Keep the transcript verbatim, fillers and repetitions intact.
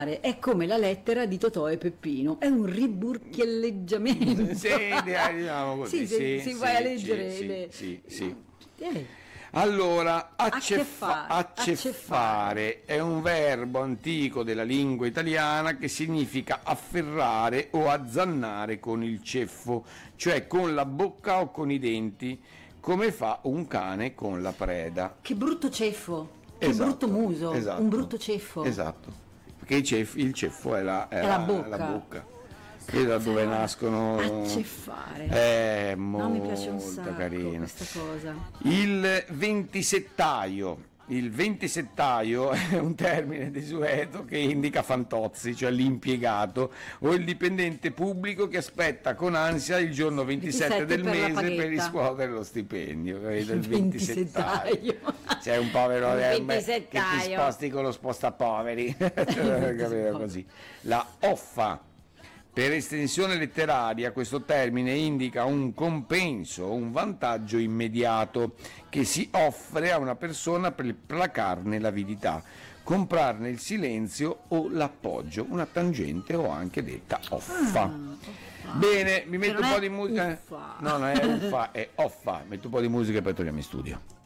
È come la lettera di Totò e Peppino, è un riburchielleggiamento. Sì, diciamo così. Sì, se, sì, se sì, vai a sì, leggere sì, le... sì, sì. Eh, Allora, Acceffa- acceffa- acceffare è un verbo antico della lingua italiana che significa afferrare o azzannare con il ceffo, cioè con la bocca o con i denti, come fa un cane con la preda. Che brutto ceffo, che Esatto, brutto muso, esatto, un brutto ceffo. Esatto, perché il ceffo, il ceffo è, la, è È la, la bocca. la bocca, che è da dove nascono. Acceffare. È No, mi piace un molto sacco carino. questa cosa. Il ventisettaio. Il ventisettaio è un termine desueto che indica fantozzi, cioè l'impiegato o il dipendente pubblico che aspetta con ansia il giorno ventisette del per la mese per paghetta. riscuotere lo stipendio. Capito? Il ventisettaio. ventisettaio. C'è un povero Il eh, che ti ventisettaio. sposti con lo spostapoveri. Capito così. La offa. Per estensione letteraria questo termine indica un compenso o un vantaggio immediato che si offre a una persona per placarne l'avidità, comprarne il silenzio o l'appoggio, una tangente o anche detta offa. Ah, Bene, mi Che metto non un po' è di musica. uffa. No, non è uffa, è offa. Metto un po' di musica e poi torniamo in studio.